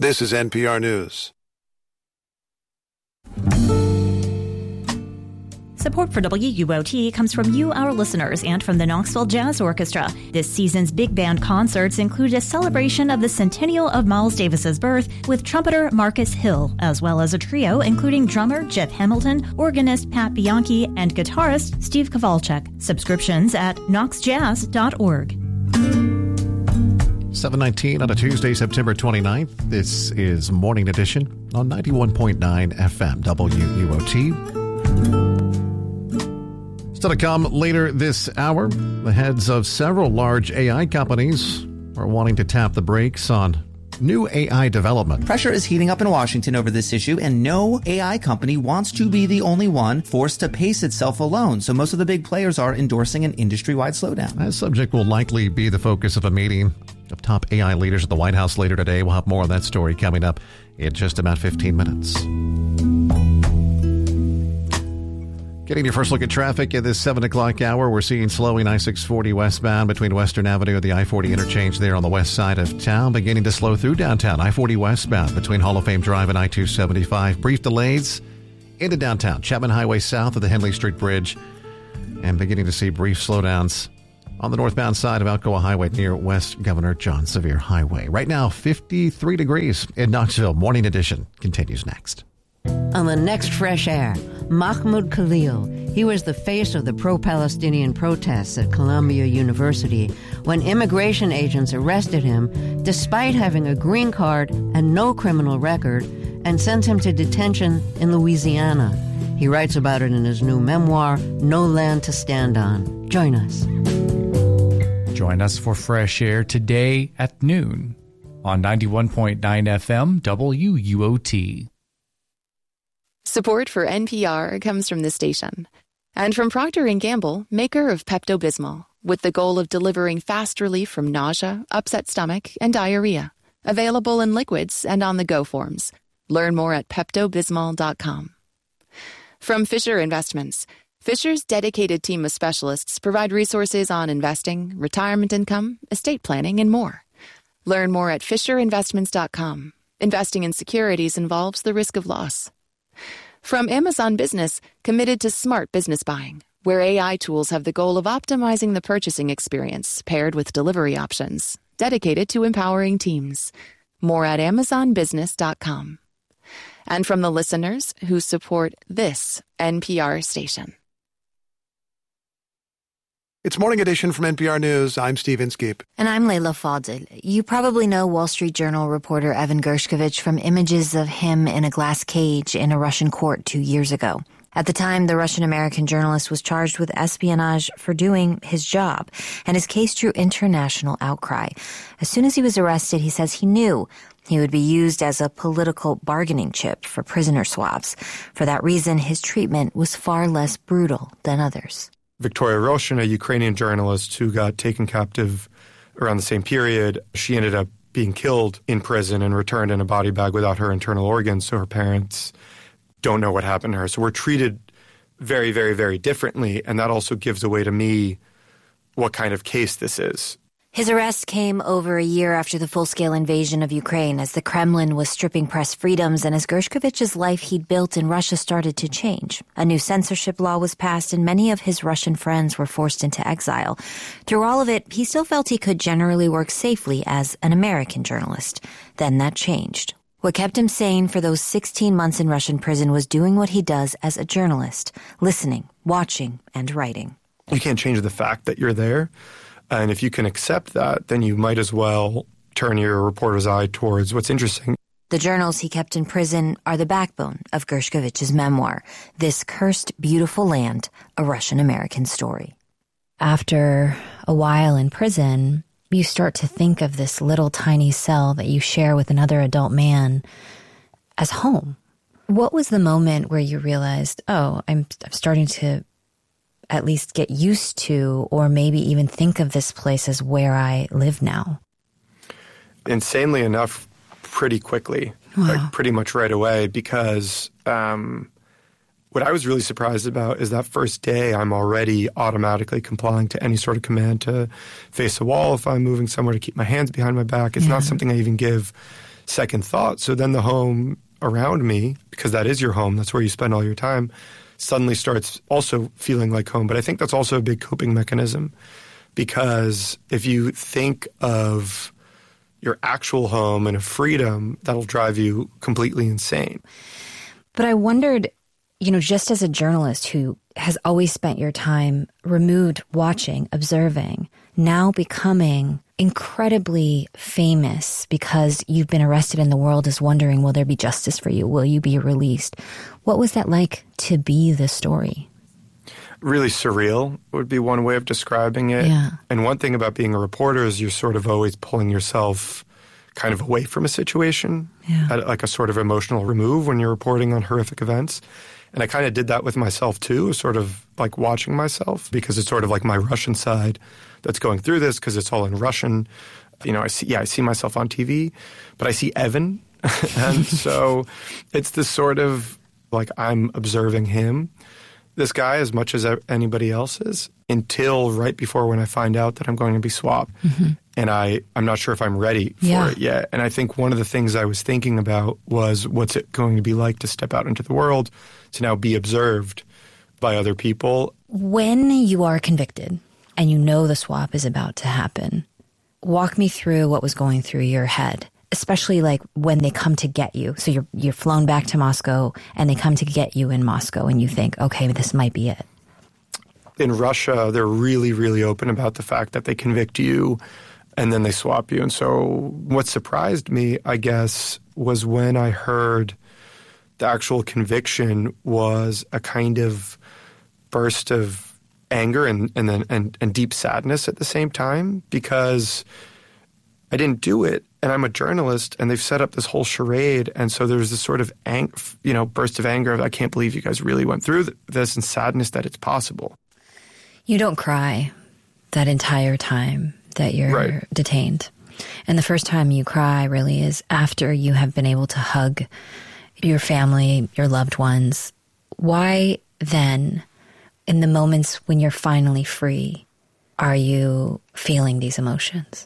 This is NPR News. Support for WUOT comes from you, our listeners, and from the Knoxville Jazz Orchestra. This season's big band concerts include a celebration of the centennial of Miles Davis's birth with trumpeter Marcus Hill, as well as a trio including drummer Jeff Hamilton, organist Pat Bianchi, and guitarist Steve Kowalczyk. Subscriptions at knoxjazz.org. 7:19 on a Tuesday, September 29th. This is Morning Edition on 91.9 FM WUOT. Still to come later this hour, the heads of several large AI companies are wanting to tap the brakes on new AI development. Pressure is heating up in Washington over this issue, and no AI company wants to be the only one forced to pace itself alone. So most of the big players are endorsing an industry-wide slowdown. That subject will likely be the focus of a meeting of top AI leaders at the White House later today. We'll have more on that story coming up in just about 15 minutes. Getting your first look at traffic at this 7 o'clock hour. We're seeing slowing I-640 westbound between Western Avenue and the I-40 interchange there on the west side of town. Beginning to slow through downtown. I-40 westbound between Hall of Fame Drive and I-275. Brief delays into downtown. Chapman Highway south of the Henley Street Bridge. And beginning to see brief slowdowns on the northbound side of Alcoa Highway near West Governor John Sevier Highway. Right now, 53 degrees in Knoxville. Morning Edition continues next. On the next Fresh Air, Mahmoud Khalil. He was the face of the pro-Palestinian protests at Columbia University when immigration agents arrested him despite having a green card and no criminal record and sent him to detention in Louisiana. He writes about it in his new memoir, No Land to Stand On. Join us. Join us for Fresh Air today at noon on 91.9 FM WUOT. Support for NPR comes from the station and from Procter & Gamble, maker of Pepto-Bismol, with the goal of delivering fast relief from nausea, upset stomach, and diarrhea. Available in liquids and on-the-go forms. Learn more at PeptoBismol.com. From Fisher Investments, Fisher's dedicated team of specialists provide resources on investing, retirement income, estate planning, and more. Learn more at FisherInvestments.com. Investing in securities involves the risk of loss. From Amazon Business, committed to smart business buying, where AI tools have the goal of optimizing the purchasing experience paired with delivery options, dedicated to empowering teams. More at AmazonBusiness.com. And from the listeners who support this NPR station. It's Morning Edition from NPR News. I'm Steve Inskeep. And I'm Leila Fadel. You probably know Wall Street Journal reporter Evan Gershkovich from images of him in a glass cage in a Russian court 2 years ago. At the time, the Russian-American journalist was charged with espionage for doing his job, and his case drew international outcry. As soon as he was arrested, he says he knew he would be used as a political bargaining chip for prisoner swaps. For that reason, his treatment was far less brutal than others. Victoria Roshin, a Ukrainian journalist who got taken captive around the same period, she ended up being killed in prison and returned in a body bag without her internal organs, so her parents don't know what happened to her. So we're treated very, very, very differently, and that also gives away to me what kind of case this is. His arrest came over a year after the full-scale invasion of Ukraine, as the Kremlin was stripping press freedoms and as Gershkovich's life he'd built in Russia started to change. A new censorship law was passed and many of his Russian friends were forced into exile. Through all of it, he still felt he could generally work safely as an American journalist. Then that changed. What kept him sane for those 16 months in Russian prison was doing what he does as a journalist, listening, watching, and writing. You can't change the fact that you're there. And if you can accept that, then you might as well turn your reporter's eye towards what's interesting. The journals he kept in prison are the backbone of Gershkovich's memoir, This Cursed Beautiful Land, a Russian-American Story. After a while in prison, you start to think of this little tiny cell that you share with another adult man as home. What was the moment where you realized, oh, I'm starting to at least get used to, or maybe even think of this place as where I live now? Insanely enough, pretty quickly, like pretty much right away, because what I was really surprised about is that first day I'm already automatically complying to any sort of command to face a wall if I'm moving somewhere, to keep my hands behind my back. It's not something I even give second thought. So then the home around me, because that is your home, that's where you spend all your time, suddenly starts also feeling like home. But I think that's also a big coping mechanism, because if you think of your actual home and a freedom, that'll drive you completely insane. But I wondered, just as a journalist who has always spent your time removed, watching, observing, now becoming incredibly famous because you've been arrested and the world is wondering, will there be justice for you? Will you be released? What was that like to be the story? Really surreal would be one way of describing it. Yeah. And one thing about being a reporter is you're sort of always pulling yourself kind of away from a situation, at like a sort of emotional remove when you're reporting on horrific events. And I kind of did that with myself too, sort of like watching myself, because it's sort of like my Russian side that's going through this, because it's all in Russian. I see myself on TV, but I see Evan. And so it's this sort of like I'm observing him, this guy, as much as anybody else is, until right before when I find out that I'm going to be swapped. Mm-hmm. And I'm not sure if I'm ready for it yet. And I think one of the things I was thinking about was, what's it going to be like to step out into the world, to now be observed by other people? When you are convicted and you know the swap is about to happen, walk me through what was going through your head, especially like when they come to get you. So you're flown back to Moscow and they come to get you in Moscow and you think, okay, this might be it. In Russia, they're really, really open about the fact that they convict you and then they swap you. And so what surprised me, I guess, was when I heard the actual conviction was a kind of burst of anger and deep sadness at the same time, because I didn't do it, and I'm a journalist, and they've set up this whole charade, and so there's this sort of burst of anger of, I can't believe you guys really went through this, and sadness that it's possible. You don't cry that entire time that you're detained. And the first time you cry really is after you have been able to hug your family, your loved ones. Why then, in the moments when you're finally free, are you feeling these emotions?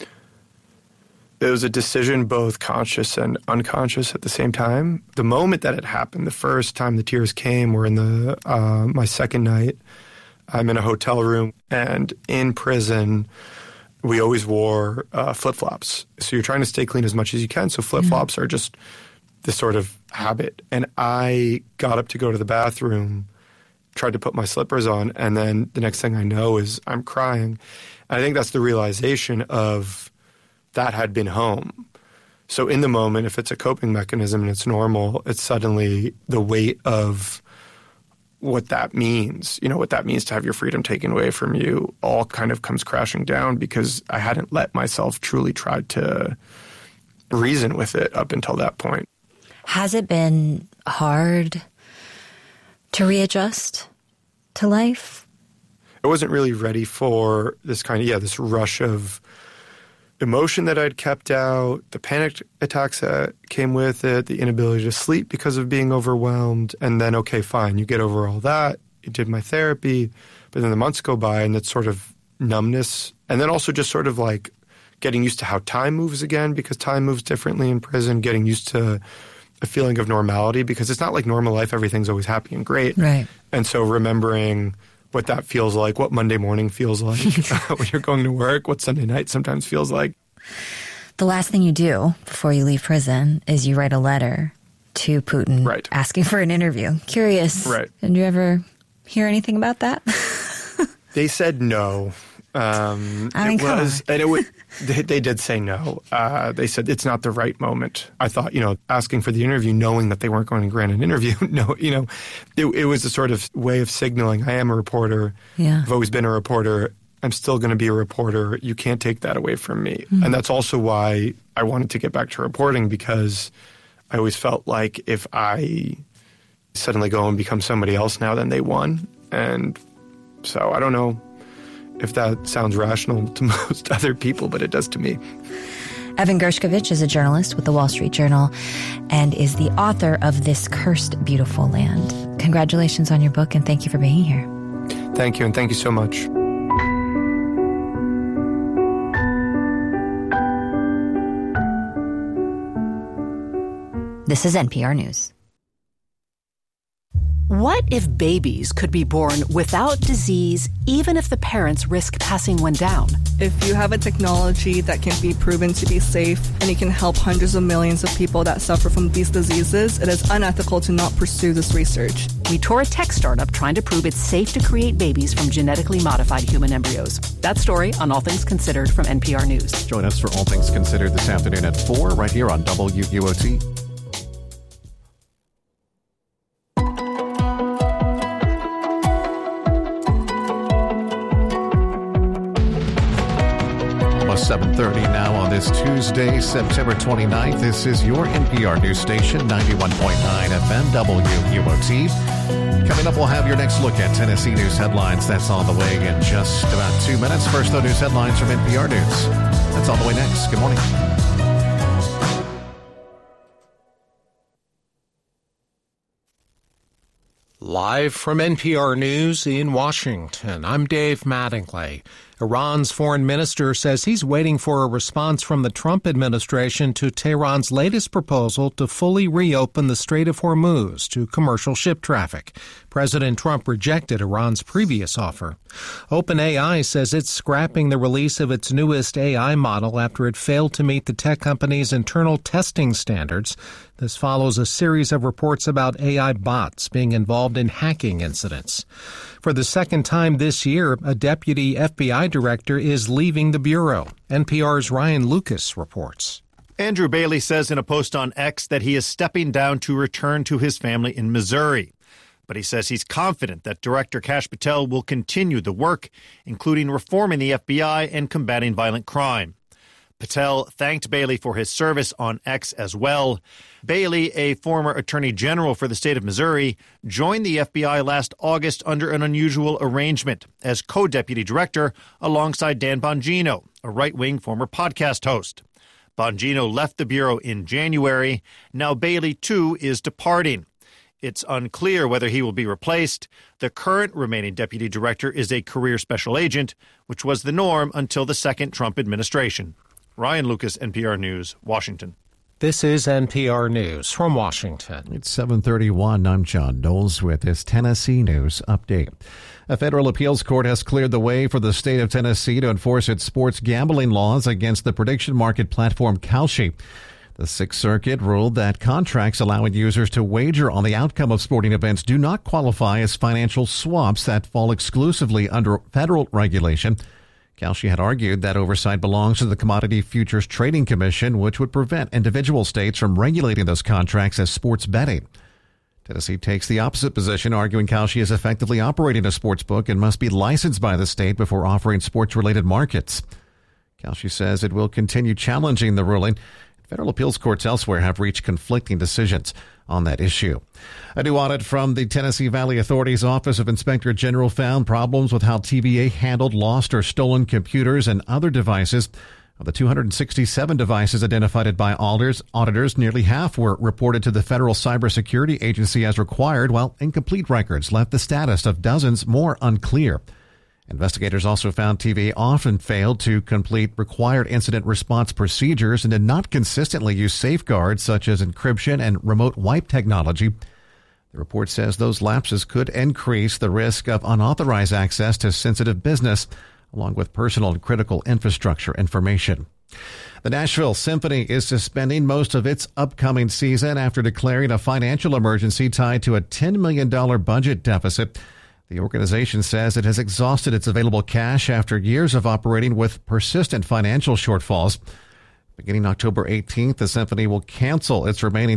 It was a decision both conscious and unconscious at the same time. The moment that it happened, the first time the tears came, were in my second night. I'm in a hotel room, and in prison, we always wore flip-flops. So you're trying to stay clean as much as you can, so flip-flops are just this sort of habit. And I got up to go to the bathroom, tried to put my slippers on, and then the next thing I know is I'm crying. And I think that's the realization of that had been home. So in the moment, if it's a coping mechanism and it's normal, it's suddenly the weight of what that means, what that means to have your freedom taken away from you, all kind of comes crashing down, because I hadn't let myself truly try to reason with it up until that point. Has it been hard to readjust to life? I wasn't really ready for this kind of, this rush of emotion that I'd kept out, the panic attacks that came with it, the inability to sleep because of being overwhelmed. And then, okay, fine, you get over all that. You did my therapy, but then the months go by and it's sort of numbness. And then also just sort of like getting used to how time moves again, because time moves differently in prison, getting used to a feeling of normality, because it's not like normal life, everything's always happy and great. Right. And so remembering what that feels like, what Monday morning feels like when you're going to work, what Sunday night sometimes feels like. The last thing you do before you leave prison is you write a letter to Putin asking for an interview. Curious. Right. Did you ever hear anything about that? They said no. They did say no. They said it's not the right moment. I thought, asking for the interview, knowing that they weren't going to grant an interview. No, it was a sort of way of signaling, I am a reporter. Yeah. I've always been a reporter. I'm still going to be a reporter. You can't take that away from me. Mm-hmm. And that's also why I wanted to get back to reporting, because I always felt like if I suddenly go and become somebody else now, then they won. And so I don't know if that sounds rational to most other people, but it does to me. Evan Gershkovich is a journalist with the Wall Street Journal and is the author of This Cursed Beautiful Land. Congratulations on your book, and thank you for being here. Thank you, and thank you so much. This is NPR News. What if babies could be born without disease, even if the parents risk passing one down? If you have a technology that can be proven to be safe and it can help hundreds of millions of people that suffer from these diseases, it is unethical to not pursue this research. We tour a tech startup trying to prove it's safe to create babies from genetically modified human embryos. That story on All Things Considered from NPR News. Join us for All Things Considered this afternoon at 4 right here on WUOT. Almost 7:30 now on this Tuesday, September 29th. This is your NPR news station, 91.9 FM, WUOT. Coming up, we'll have your next look at Tennessee news headlines. That's on the way in just about 2 minutes. First, though, news headlines from NPR News. That's on the way next. Good morning. Live from NPR News in Washington, I'm Dave Mattingly. Iran's foreign minister says he's waiting for a response from the Trump administration to Tehran's latest proposal to fully reopen the Strait of Hormuz to commercial ship traffic. President Trump rejected Iran's previous offer. OpenAI says it's scrapping the release of its newest AI model after it failed to meet the tech company's internal testing standards. This follows a series of reports about AI bots being involved in hacking incidents. For the second time this year, a deputy FBI director is leaving the Bureau. NPR's Ryan Lucas reports. Andrew Bailey says in a post on X that he is stepping down to return to his family in Missouri. But he says he's confident that Director Kash Patel will continue the work, including reforming the FBI and combating violent crime. Patel thanked Bailey for his service on X as well. Bailey, a former attorney general for the state of Missouri, joined the FBI last August under an unusual arrangement as co-deputy director alongside Dan Bongino, a right-wing former podcast host. Bongino left the Bureau in January. Now Bailey, too, is departing. It's unclear whether he will be replaced. The current remaining deputy director is a career special agent, which was the norm until the second Trump administration. Ryan Lucas, NPR News, Washington. This is NPR News from Washington. It's 7:31. I'm John Knowles with this Tennessee News Update. A federal appeals court has cleared the way for the state of Tennessee to enforce its sports gambling laws against the prediction market platform Kalshi. The Sixth Circuit ruled that contracts allowing users to wager on the outcome of sporting events do not qualify as financial swaps that fall exclusively under federal regulation. Kalshi had argued that oversight belongs to the Commodity Futures Trading Commission, which would prevent individual states from regulating those contracts as sports betting. Tennessee takes the opposite position, arguing Kalshi is effectively operating a sports book and must be licensed by the state before offering sports-related markets. Kalshi says it will continue challenging the ruling. Federal appeals courts elsewhere have reached conflicting decisions on that issue. A new audit from the Tennessee Valley Authority's Office of Inspector General found problems with how TVA handled lost or stolen computers and other devices. Of the 267 devices identified by auditors, nearly half were reported to the Federal Cybersecurity Agency as required, while incomplete records left the status of dozens more unclear. Investigators also found TVA often failed to complete required incident response procedures and did not consistently use safeguards such as encryption and remote wipe technology. The report says those lapses could increase the risk of unauthorized access to sensitive business, along with personal and critical infrastructure information. The Nashville Symphony is suspending most of its upcoming season after declaring a financial emergency tied to a $10 million budget deficit. The organization says it has exhausted its available cash after years of operating with persistent financial shortfalls. Beginning October 18th, the Symphony will cancel its remaining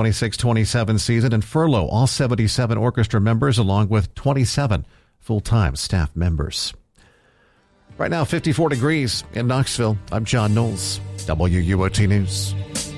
2026-27 season and furlough all 77 orchestra members along with 27 full-time staff members. Right now, 54 degrees in Knoxville. I'm John Knowles, WUOT News.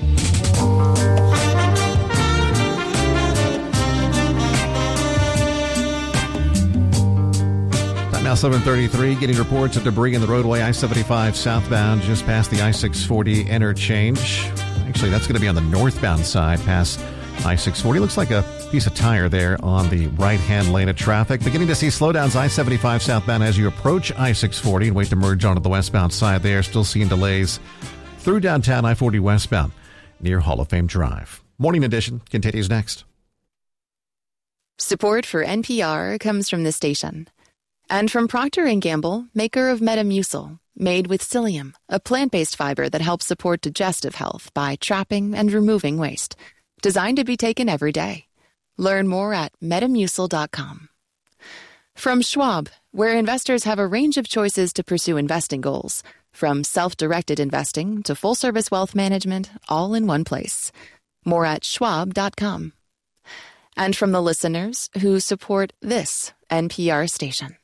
Now 7:33, getting reports of debris in the roadway I-75 southbound just past the I-640 interchange. Actually, that's going to be on the northbound side past I-640. Looks like a piece of tire there on the right-hand lane of traffic. Beginning to see slowdowns I-75 southbound as you approach I-640 and wait to merge onto the westbound side there. Still seeing delays through downtown I-40 westbound near Hall of Fame Drive. Morning Edition continues next. Support for NPR comes from the station. And from Procter & Gamble, maker of Metamucil, made with psyllium, a plant-based fiber that helps support digestive health by trapping and removing waste. Designed to be taken every day. Learn more at metamucil.com. From Schwab, where investors have a range of choices to pursue investing goals, from self-directed investing to full-service wealth management, all in one place. More at schwab.com. And from the listeners who support this NPR station.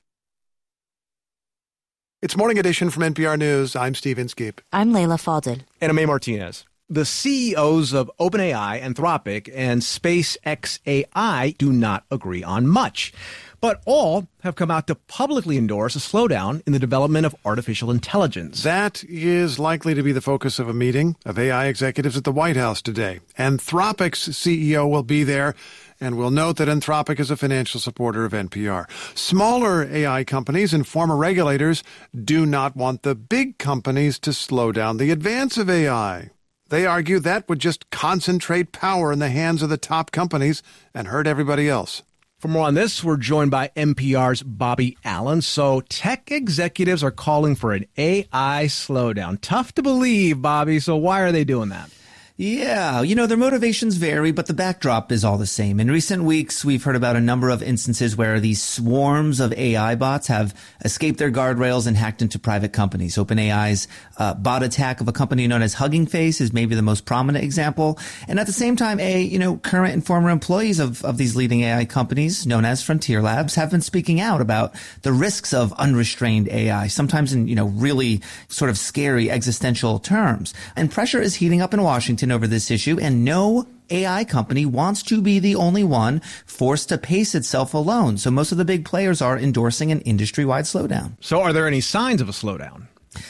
It's Morning Edition from NPR News. I'm Steve Inskeep. I'm Leila Fadel. And I'm A. Martinez. The CEOs of OpenAI, Anthropic, and SpaceX AI do not agree on much. But all have come out to publicly endorse a slowdown in the development of artificial intelligence. That is likely to be the focus of a meeting of AI executives at the White House today. Anthropic's CEO will be there, and we'll note that Anthropic is a financial supporter of NPR. Smaller AI companies and former regulators do not want the big companies to slow down the advance of AI. They argue that would just concentrate power in the hands of the top companies and hurt everybody else. For more on this, we're joined by NPR's Bobby Allen. So tech executives are calling for an AI slowdown. Tough to believe, Bobby. So why are they doing that? Yeah, their motivations vary, but the backdrop is all the same. In recent weeks, we've heard about a number of instances where these swarms of AI bots have escaped their guardrails and hacked into private companies. OpenAI's bot attack of a company known as Hugging Face is maybe the most prominent example. And at the same time, current and former employees of these leading AI companies, known as Frontier Labs, have been speaking out about the risks of unrestrained AI, sometimes in, really sort of scary existential terms. And pressure is heating up in Washington over this issue, and no AI company wants to be the only one forced to pace itself alone. So most of the big players are endorsing an industry-wide slowdown. So are there any signs of a slowdown?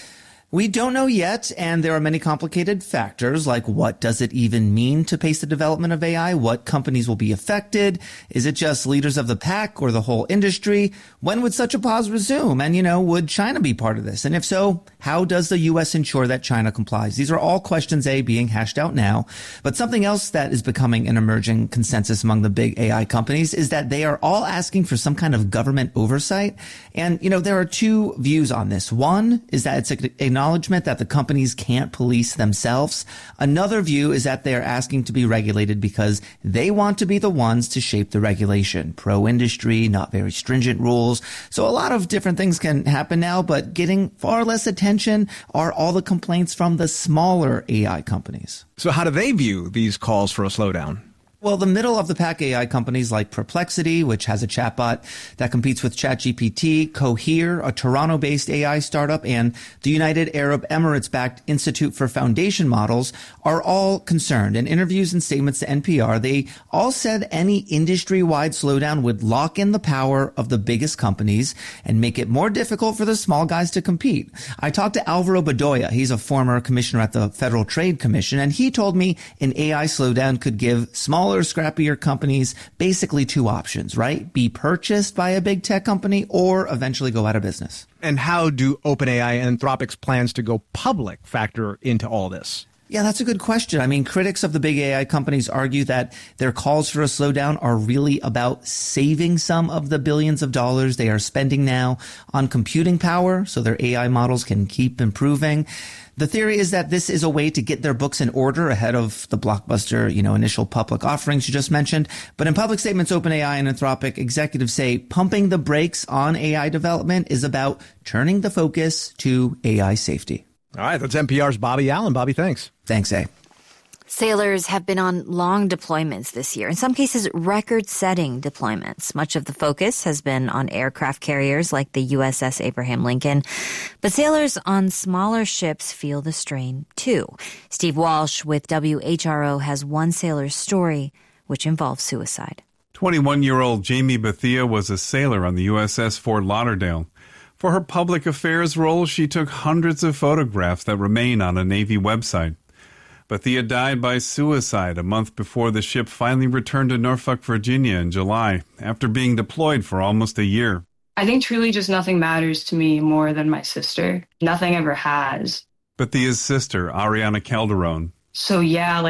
We don't know yet, and there are many complicated factors, like what does it even mean to pace the development of AI? What companies will be affected? Is it just leaders of the pack or the whole industry? When would such a pause resume? And, would China be part of this? And if so, how does the U.S. ensure that China complies? These are all questions, being hashed out now. But something else that is becoming an emerging consensus among the big AI companies is that they are all asking for some kind of government oversight. And, there are two views on this. One is that it's acknowledgement that the companies can't police themselves. Another view is that they're asking to be regulated because they want to be the ones to shape the regulation. Pro-industry, not very stringent rules. So a lot of different things can happen now, but getting far less attention are all the complaints from the smaller AI companies. So how do they view these calls for a slowdown? Well, the middle-of-the-pack AI companies like Perplexity, which has a chatbot that competes with ChatGPT, Cohere, a Toronto-based AI startup, and the United Arab Emirates-backed Institute for Foundation Models are all concerned. In interviews and statements to NPR, they all said any industry-wide slowdown would lock in the power of the biggest companies and make it more difficult for the small guys to compete. I talked to Alvaro Bedoya. He's a former commissioner at the Federal Trade Commission, and he told me an AI slowdown could give smaller, scrappier companies basically two options, right? Be purchased by a big tech company or eventually go out of business. And how do OpenAI and Anthropic's plans to go public factor into all this? Yeah, that's a good question. I mean, critics of the big AI companies argue that their calls for a slowdown are really about saving some of the billions of dollars they are spending now on computing power so their AI models can keep improving. The theory is that this is a way to get their books in order ahead of the blockbuster, initial public offerings you just mentioned. But in public statements, OpenAI and Anthropic executives say pumping the brakes on AI development is about turning the focus to AI safety. All right, that's NPR's Bobby Allen. Bobby, thanks. Thanks, A. Sailors have been on long deployments this year, in some cases record-setting deployments. Much of the focus has been on aircraft carriers like the USS Abraham Lincoln. But sailors on smaller ships feel the strain, too. Steve Walsh with WHRO has one sailor's story, which involves suicide. 21-year-old Jamie Bethia was a sailor on the USS Fort Lauderdale. For her public affairs role, she took hundreds of photographs that remain on a Navy website. Bethia died by suicide a month before the ship finally returned to Norfolk, Virginia in July, after being deployed for almost a year. I think truly just nothing matters to me more than my sister. Nothing ever has. Bethia's sister, Ariana Calderon. So yeah,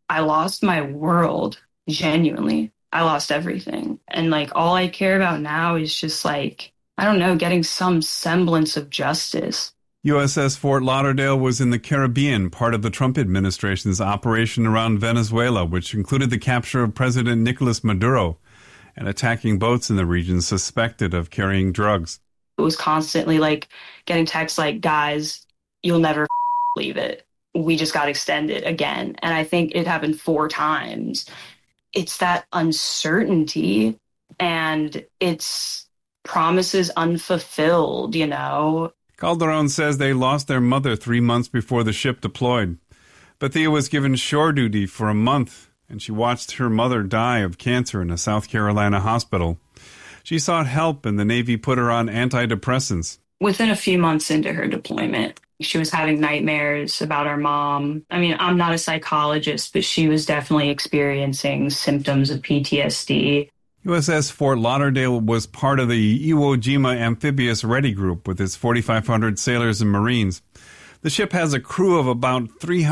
I lost my world, genuinely. I lost everything. And like, all I care about now is just like, I don't know, getting some semblance of justice. USS Fort Lauderdale was in the Caribbean, part of the Trump administration's operation around Venezuela, which included the capture of President Nicolas Maduro and attacking boats in the region suspected of carrying drugs. It was constantly like getting texts like, guys, you'll never leave it. We just got extended again. And I think it happened 4 times. It's that uncertainty and it's promises unfulfilled, you know. Calderon says they lost their mother 3 months before the ship deployed. Bethia was given shore duty for a month, and she watched her mother die of cancer in a South Carolina hospital. She sought help, and the Navy put her on antidepressants. Within a few months into her deployment, she was having nightmares about her mom. I mean, I'm not a psychologist, but she was definitely experiencing symptoms of PTSD. USS Fort Lauderdale was part of the Iwo Jima Amphibious Ready Group with its 4,500 sailors and Marines. The ship has a crew of about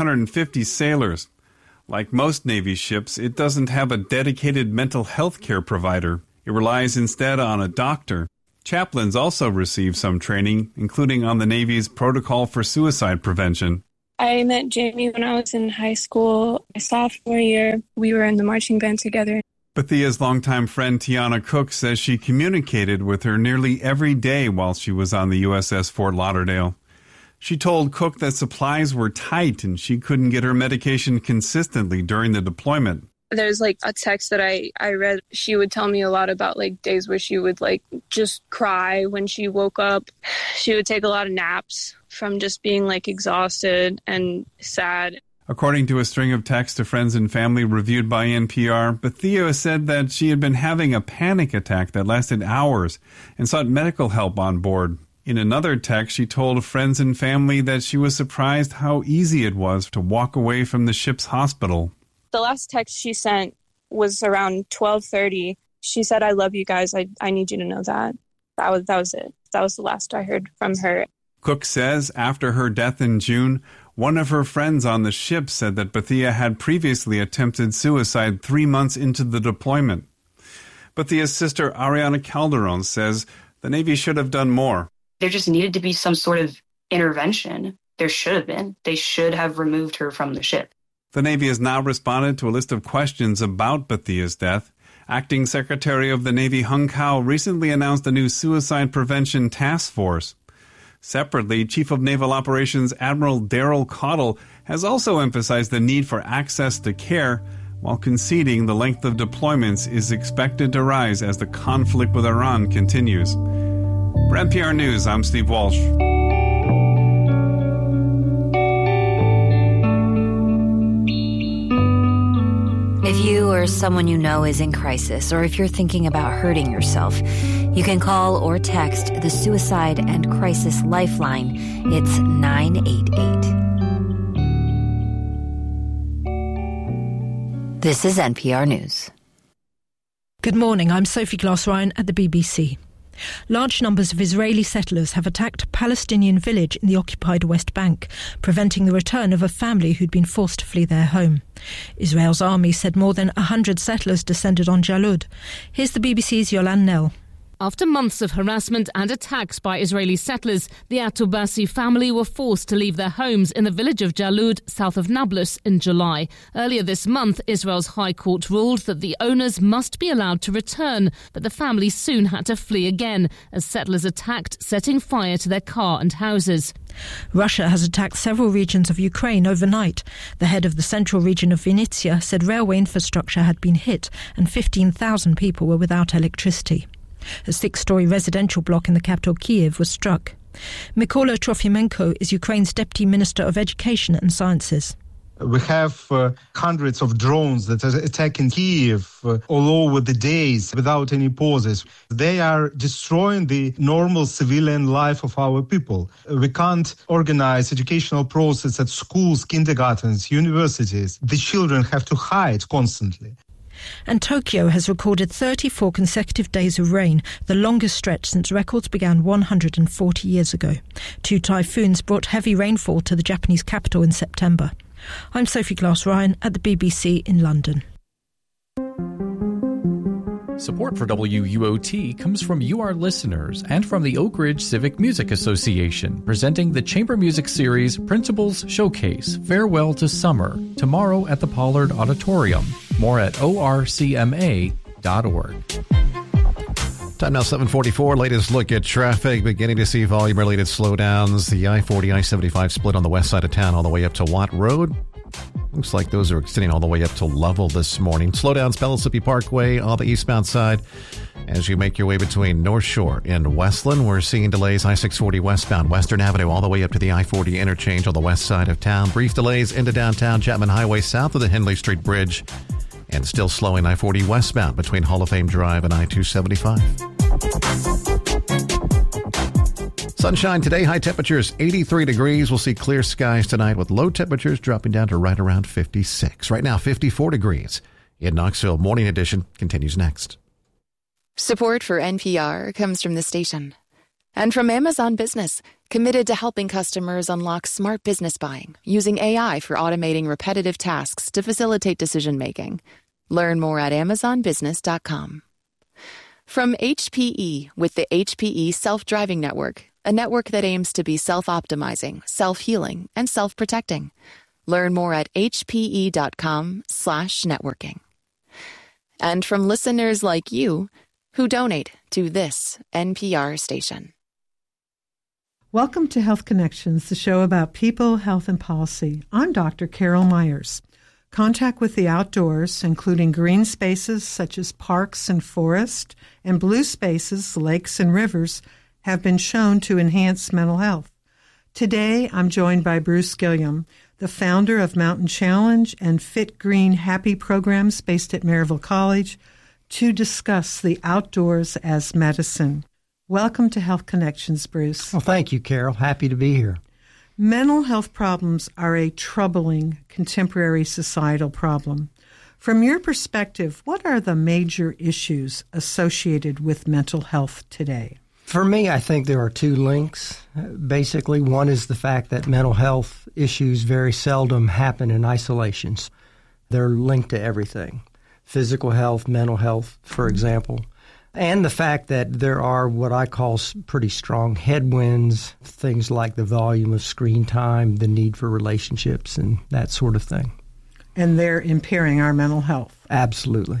350 sailors. Like most Navy ships, it doesn't have a dedicated mental health care provider. It relies instead on a doctor. Chaplains also receive some training, including on the Navy's protocol for suicide prevention. I met Jamie when I was in high school. My sophomore year, we were in the marching band together. Bethia's longtime friend Tiana Cook says she communicated with her nearly every day while she was on the USS Fort Lauderdale. She told Cook that supplies were tight and she couldn't get her medication consistently during the deployment. There's like a text that I read. She would tell me a lot about like days where she would like just cry when she woke up. She would take a lot of naps from just being like exhausted and sad. According to a string of texts to friends and family reviewed by NPR, Bethia said that she had been having a panic attack that lasted hours and sought medical help on board. In another text, she told friends and family that she was surprised how easy it was to walk away from the ship's hospital. The last text she sent was around 12:30. She said, "I love you guys. I need you to know that." That was it. That was the last I heard from her. Cook says after her death in June, one of her friends on the ship said that Bethia had previously attempted suicide 3 months into the deployment. Bethia's sister Ariana Calderon says the Navy should have done more. There just needed to be some sort of intervention. There should have been. They should have removed her from the ship. The Navy has now responded to a list of questions about Bethia's death. Acting Secretary of the Navy Hung Kao recently announced a new suicide prevention task force. Separately, Chief of Naval Operations Admiral Daryl Caudill has also emphasized the need for access to care, while conceding the length of deployments is expected to rise as the conflict with Iran continues. For NPR News, I'm Steve Walsh. If you or someone you know is in crisis, or if you're thinking about hurting yourself, you can call or text the Suicide and Crisis Lifeline. It's 988. This is NPR News. Good morning, I'm Sophie Glass-Ryan at the BBC. Large numbers of Israeli settlers have attacked a Palestinian village in the occupied West Bank, preventing the return of a family who'd been forced to flee their home. Israel's army said more than 100 settlers descended on Jalud. Here's the BBC's Yolande Nell. After months of harassment and attacks by Israeli settlers, the Atubasi family were forced to leave their homes in the village of Jalud, south of Nablus, in July. Earlier this month, Israel's High Court ruled that the owners must be allowed to return, but the family soon had to flee again as settlers attacked, setting fire to their car and houses. Russia has attacked several regions of Ukraine overnight. The head of the central region of Vinnytsia said railway infrastructure had been hit and 15,000 people were without electricity. A 6-story residential block in the capital Kyiv was struck. Mykola Trofimenko is Ukraine's Deputy Minister of Education and Sciences. We have hundreds of drones that are attacking Kyiv all over the days without any pauses. They are destroying the normal civilian life of our people. We can't organize educational process at schools, kindergartens, universities. The children have to hide constantly. And Tokyo has recorded 34 consecutive days of rain, the longest stretch since records began 140 years ago. 2 typhoons brought heavy rainfall to the Japanese capital in September. I'm Sophie Glass-Ryan at the BBC in London. Support for WUOT comes from you, our listeners, and from the Oak Ridge Civic Music Association, presenting the Chamber Music Series Principals Showcase, Farewell to Summer, tomorrow at the Pollard Auditorium. More at orcma.org. Time now 7:44. Latest look at traffic. Beginning to see volume-related slowdowns. The I-40, I-75 split on the west side of town all the way up to Watt Road. Looks like those are extending all the way up to Lovell this morning. Slowdowns, Pellissippi Parkway on the eastbound side. As you make your way between North Shore and Westland, we're seeing delays I-640 westbound, Western Avenue all the way up to the I-40 interchange on the west side of town. Brief delays into downtown Chapman Highway south of the Henley Street Bridge. And still slowing I-40 westbound between Hall of Fame Drive and I-275. Sunshine today, high temperatures 83 degrees. We'll see clear skies tonight with low temperatures dropping down to right around 56. Right now, 54 degrees. In Knoxville, Morning Edition continues next. Support for NPR comes from the station. And from Amazon Business, committed to helping customers unlock smart business buying using AI for automating repetitive tasks to facilitate decision-making. Learn more at amazonbusiness.com. From HPE with the HPE Self-Driving Network, a network that aims to be self-optimizing, self-healing, and self-protecting. Learn more at hpe.com/networking. And from listeners like you who donate to this NPR station. Welcome to Health Connections, the show about people, health, and policy. I'm Dr. Carol Myers. Contact with the outdoors, including green spaces such as parks and forests, and blue spaces, lakes and rivers, have been shown to enhance mental health. Today, I'm joined by Bruce Gilliam, the founder of Mountain Challenge and Fit Green Happy programs based at Maryville College, to discuss the outdoors as medicine. Welcome to Health Connections, Bruce. Well, thank you, Carol. Happy to be here. Mental health problems are a troubling contemporary societal problem. From your perspective, what are the major issues associated with mental health today? For me, I think there are two links. Basically, one is the fact that mental health issues very seldom happen in isolations. They're linked to everything. Physical health, mental health, for example. And the fact that there are what I call pretty strong headwinds, things like the volume of screen time, the need for relationships, and that sort of thing. And they're impairing our mental health. Absolutely.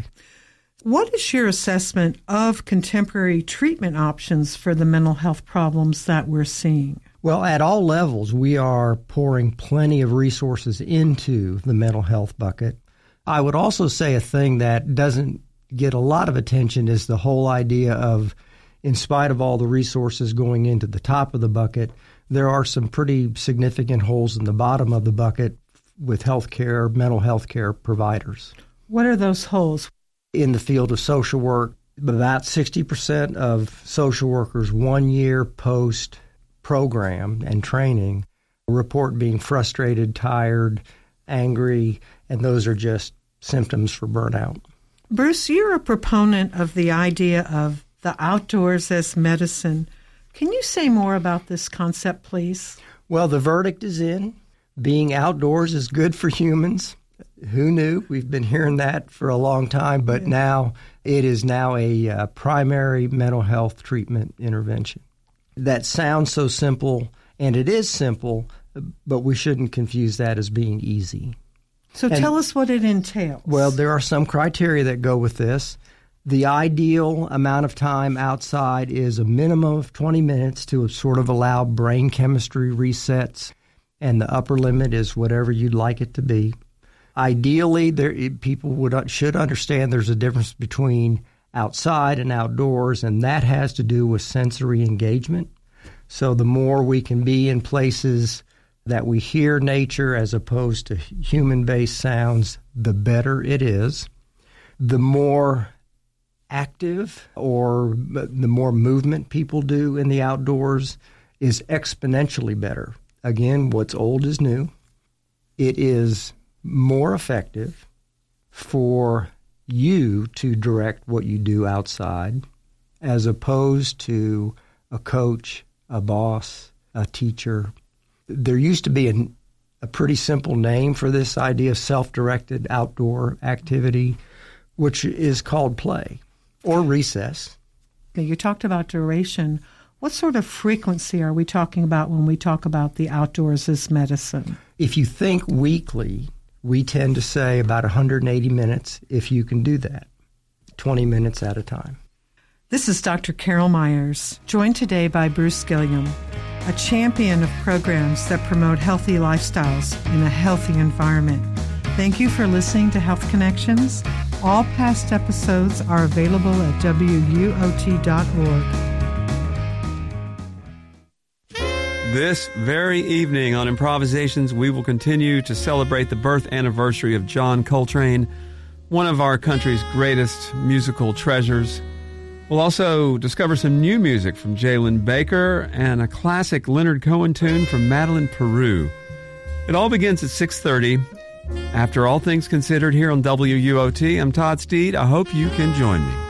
What is your assessment of contemporary treatment options for the mental health problems that we're seeing? Well, at all levels, we are pouring plenty of resources into the mental health bucket. I would also say a thing that doesn't get a lot of attention is the whole idea of, in spite of all the resources going into the top of the bucket, there are some pretty significant holes in the bottom of the bucket with healthcare, mental health care providers. What are those holes? In the field of social work, about 60% of social workers 1 year post program and training report being frustrated, tired, angry, and those are just symptoms for burnout. Bruce, you're a proponent of the idea of the outdoors as medicine. Can you say more about this concept, please? Well, the verdict is in. Being outdoors is good for humans. Who knew? We've been hearing that for a long time, but now it is now a primary mental health treatment intervention. That sounds so simple, and it is simple, but we shouldn't confuse that as being easy. So tell us what it entails. Well, there are some criteria that go with this. The ideal amount of time outside is a minimum of 20 minutes to sort of allow brain chemistry resets, and the upper limit is whatever you'd like it to be. Ideally, people should understand there's a difference between outside and outdoors, and that has to do with sensory engagement. So the more we can be in places that we hear nature as opposed to human-based sounds, the better it is. The more active or the more movement people do in the outdoors is exponentially better. Again, what's old is new. It is more effective for you to direct what you do outside as opposed to a coach, a boss, a teacher. There used to be a pretty simple name for this idea of self-directed outdoor activity, which is called play or recess. You talked about duration. What sort of frequency are we talking about when we talk about the outdoors as medicine? If you think weekly, we tend to say about 180 minutes if you can do that, 20 minutes at a time. This is Dr. Carol Myers, joined today by Bruce Gilliam, a champion of programs that promote healthy lifestyles in a healthy environment. Thank you for listening to Health Connections. All past episodes are available at WUOT.org. This very evening on Improvisations, we will continue to celebrate the birth anniversary of John Coltrane, one of our country's greatest musical treasures. We'll also discover some new music from Jalen Baker and a classic Leonard Cohen tune from Madeleine Peru. It all begins at 6:30. After All Things Considered here on WUOT, I'm Todd Steed. I hope you can join me.